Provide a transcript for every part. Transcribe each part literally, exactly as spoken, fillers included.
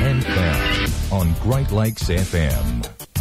and Found on Great Lakes F M.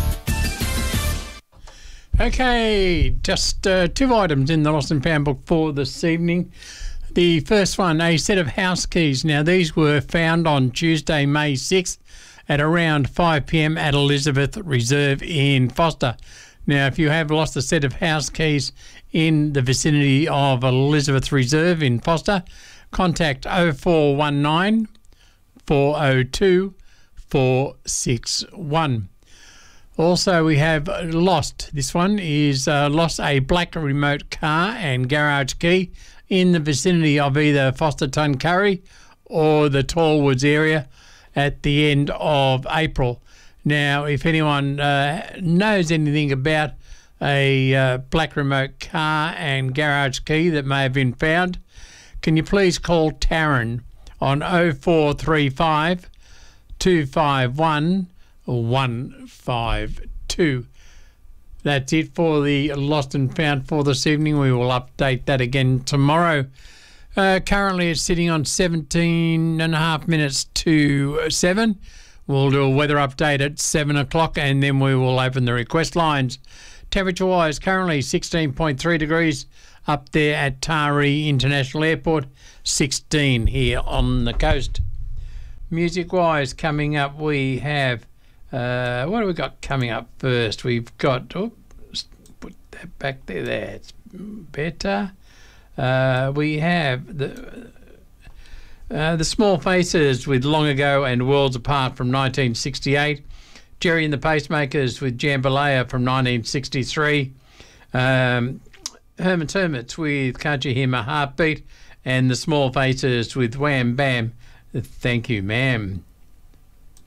Okay, just uh, two items in the Lost and Found book for this evening. The first one, a set of house keys. Now, these were found on Tuesday, May sixth at around five p m at Elizabeth Reserve in Foster. Now, if you have lost a set of house keys in the vicinity of Elizabeth Reserve in Foster, contact oh four one nine, four oh two, four six one. Also, we have lost, this one is uh, lost a black remote car and garage key in the vicinity of either Foster Tuncurry or the Tallwoods area at the end of April. Now, if anyone uh, knows anything about a uh, black remote car and garage key that may have been found, can you please call Taryn on oh four three five, two five one, one five two. That's it for the Lost and Found for this evening. We will update that again tomorrow. Uh, currently it's sitting on seventeen and a half minutes to seven. We'll do a weather update at seven o'clock and then we will open the request lines. Temperature-wise, currently sixteen point three degrees up there at Taree International Airport, sixteen here on the coast. Music-wise, coming up we have, uh, what have we got coming up first? We've got, oh, put that back there, that's better. Uh, we have the uh, the Small Faces with Long Ago and Worlds Apart from nineteen sixty-eight. Jerry and the Pacemakers with Jambalaya from nineteen sixty-three. Um, Herman's Hermits with Can't You Hear My Heartbeat. And the Small Faces with Wham Bam, Thank You Ma'am.